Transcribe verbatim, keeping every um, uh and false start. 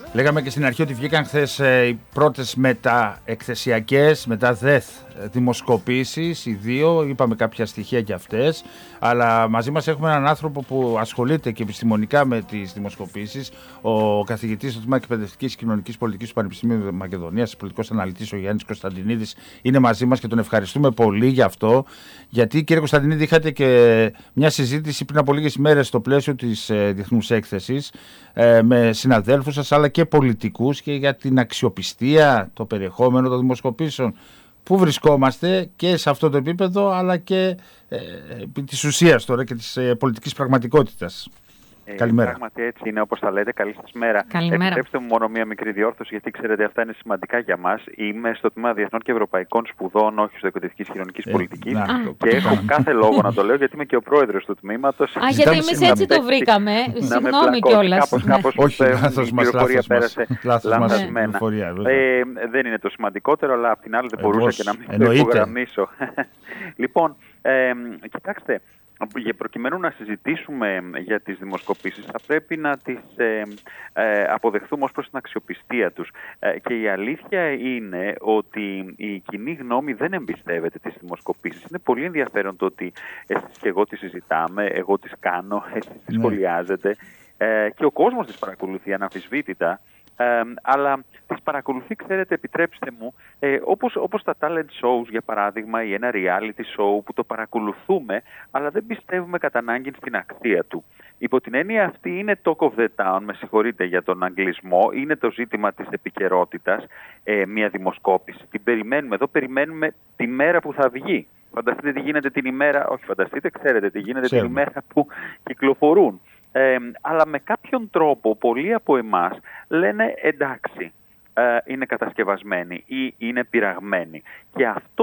Λέγαμε και στην αρχή ότι βγήκαν χθες οι πρώτες μεταεκθεσιακές, μεταδεθ δημοσκοπήσεις, οι δύο, είπαμε κάποια στοιχεία και αυτές, αλλά μαζί μας έχουμε έναν άνθρωπο που ασχολείται και επιστημονικά με τις δημοσκοπήσεις, ο καθηγητής του Τμήμα Εκπαιδευτικής και Κοινωνικής Πολιτικής του Πανεπιστημίου Μακεδονίας, πολιτικός αναλυτής, ο Γιάννης Κωνσταντινίδης, είναι μαζί μας και τον ευχαριστούμε πολύ γι' αυτό, γιατί κύριε Κωνσταντινίδη είχατε και μια συζήτηση πριν από λίγες ημέρες στο πλαίσιο της ε, Διεθνούς Έκθεσης ε, με συναδέλφους σας αλλά και πολιτικούς και για την αξιοπιστία, το περιεχόμενο των δημοσκοπήσεων. Πού βρισκόμαστε και σε αυτό το επίπεδο, αλλά και ε, επί της ουσίας τώρα και της ε, πολιτικής πραγματικότητας. Ε, Καλημέρα. Πράγματι έτσι είναι, όπως τα λέτε. Καλή σας μέρα. Καλημέρα. Επιτρέψτε μου μόνο μία μικρή διόρθωση, γιατί ξέρετε αυτά είναι σημαντικά για μας. Είμαι στο Τμήμα Διεθνών και Ευρωπαϊκών Σπουδών, όχι στο Εκπαιδευτικής και Κοινωνικής Ε, Πολιτικής. να, Και έχω κάθε λόγο να το λέω, γιατί είμαι και ο πρόεδρος του τμήματος. Α, γιατί εμείς έτσι το βρήκαμε. Συγγνώμη κιόλας. Κάπως, κάπως όχι, ε, λάθος η μας, πληροφορία λάθος μας, πέρασε λάθος μας λανθασμένα. πληροφορία, Ε, δεν είναι το σημαντικότερο, αλλά απ' την άλλη δεν Ε, μπορούσα πώς, και να μην το εννοείται. υπογραμμίσω. Λοιπόν, ε, κοιτάξτε, για προκειμένου να συζητήσουμε για τις δημοσκοπήσεις θα πρέπει να τις ε, ε, αποδεχθούμε ως προς την αξιοπιστία τους. Ε, και η αλήθεια είναι ότι η κοινή γνώμη δεν εμπιστεύεται τις δημοσκοπήσεις. Είναι πολύ ενδιαφέρον το ότι εσείς και εγώ τις συζητάμε, εγώ τις κάνω, εσείς τις Ναι. σχολιάζετε ε, και ο κόσμος τις παρακολουθεί αναμφισβήτητα. Ε, αλλά τις παρακολουθεί, ξέρετε, επιτρέψτε μου, ε, όπως, όπως τα talent shows για παράδειγμα ή ένα reality show που το παρακολουθούμε, αλλά δεν πιστεύουμε κατά ανάγκη στην αξία του. Υπό την έννοια αυτή είναι talk of the town, με συγχωρείτε για τον αγγλισμό, είναι το ζήτημα της επικαιρότητας, ε, μια δημοσκόπηση. Την περιμένουμε εδώ, περιμένουμε τη μέρα που θα βγει. Φανταστείτε τι γίνεται την ημέρα, όχι φανταστείτε, ξέρετε τι γίνεται Ξέρουμε. την ημέρα που κυκλοφορούν. Ε, αλλά με κάποιον τρόπο πολλοί από εμάς λένε εντάξει, ε, είναι κατασκευασμένοι ή είναι πειραγμένοι. Και αυτό